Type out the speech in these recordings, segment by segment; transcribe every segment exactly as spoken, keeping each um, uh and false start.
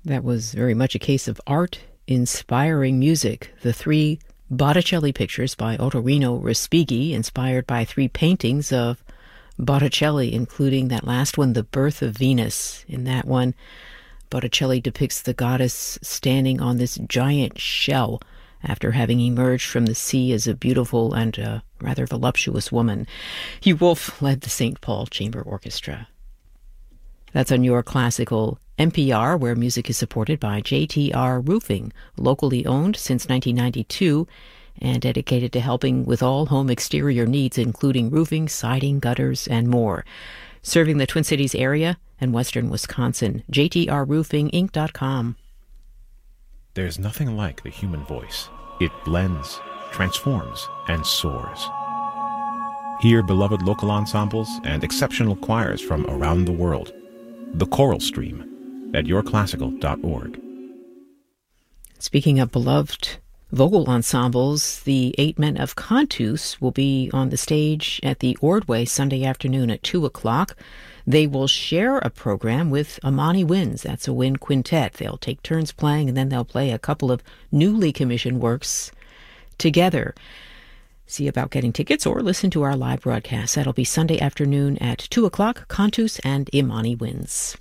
That was very much a case of art inspiring music. The three Botticelli pictures by Ottorino Respighi, inspired by three paintings of Botticelli, including that last one, The Birth of Venus. In that one, Botticelli depicts the goddess standing on this giant shell after having emerged from the sea as a beautiful and uh, rather voluptuous woman. Hugh Wolf led the Saint Paul Chamber Orchestra. That's on your classical N P R, where music is supported by J T R Roofing, locally owned since nineteen ninety-two and dedicated to helping with all home exterior needs, including roofing, siding, gutters, and more. Serving the Twin Cities area and western Wisconsin. J T R Roofing Inc dot com. There's nothing like the human voice. It blends, transforms, and soars. Hear beloved local ensembles and exceptional choirs from around the world. The Choral Stream at your classical dot org. Speaking of beloved vocal ensembles, the Eight Men of Cantus will be on the stage at the Ordway Sunday afternoon at two o'clock. They will share a program with Amani Winds. That's a wind quintet. They'll take turns playing, and then they'll play a couple of newly commissioned works together. See about getting tickets or listen to our live broadcast. That'll be Sunday afternoon at two o'clock, Cantus and Imani Winds.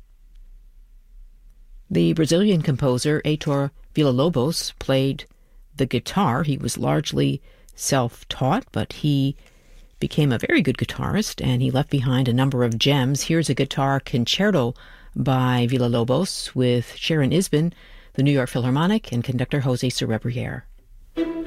The Brazilian composer Heitor Villa-Lobos played the guitar. He was largely self-taught, but he became a very good guitarist, and he left behind a number of gems. Here's a guitar concerto by Villa-Lobos with Sharon Isbin, the New York Philharmonic, and conductor Jose Cerebriere.